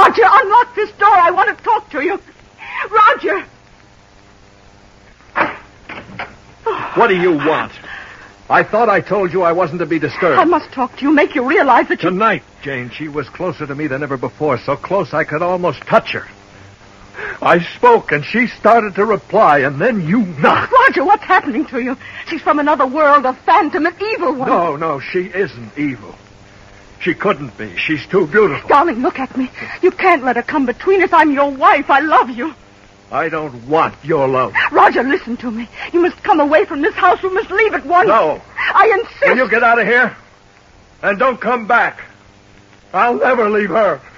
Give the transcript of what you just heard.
Roger, unlock this door. I want to talk to you. Roger! What do you want? I thought I told you I wasn't to be disturbed. I must talk to you, make you realize that you... Tonight, Jane, she was closer to me than ever before, so close I could almost touch her. I spoke, and she started to reply, and then you knocked. Roger, what's happening to you? She's from another world, a phantom, an evil one. No, she isn't evil. She couldn't be. She's too beautiful. Darling, look at me. You can't let her come between us. I'm your wife. I love you. I don't want your love. Roger, listen to me. You must come away from this house. You must leave at once. No. I insist. Will you get out of here? And don't come back. I'll never leave her.